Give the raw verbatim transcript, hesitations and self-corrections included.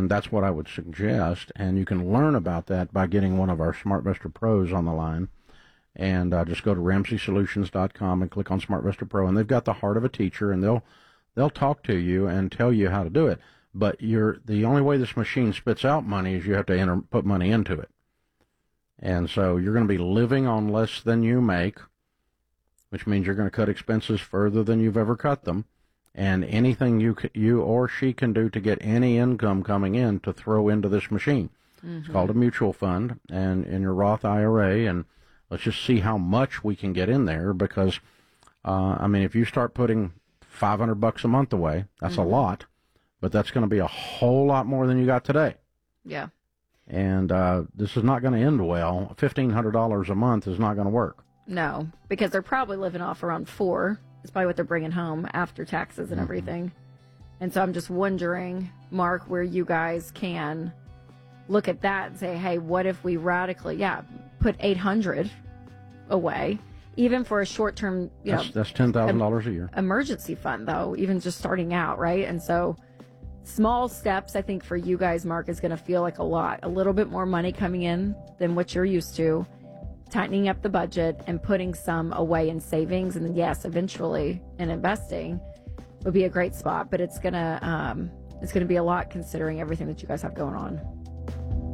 And that's what I would suggest. And you can learn about that by getting one of our SmartVestor Pros on the line. And uh, just go to ramsey solutions dot com and click on SmartVestor Pro. And they've got the heart of a teacher, and they'll they'll talk to you and tell you how to do it. But you're the only way this machine spits out money is you have to enter, put money into it. And so you're going to be living on less than you make, which means you're going to cut expenses further than you've ever cut them. And anything you you or she can do to get any income coming in to throw into this machine. Mm-hmm. It's called a mutual fund, and in your Roth I R A. And let's just see how much we can get in there, because, uh, I mean, if you start putting five hundred bucks a month away, that's mm-hmm. a lot, but that's going to be a whole lot more than you got today. Yeah. And uh, this is not going to end well. fifteen hundred dollars a month is not going to work. No, because they're probably living off around four. It's probably what they're bringing home after taxes and mm-hmm. everything. And so I'm just wondering, Mark, where you guys can look at that and say, hey, what if we radically, yeah, put eight hundred away, even for a short-term, you that's, know. That's ten thousand dollars a year. Emergency fund, though, even just starting out, right? And so small steps, I think, for you guys, Mark, is going to feel like a lot. A little bit more money coming in than what you're used to. Tightening up the budget and putting some away in savings, and then yes, eventually in investing would be a great spot. But it's gonna um, it's gonna be a lot considering everything that you guys have going on.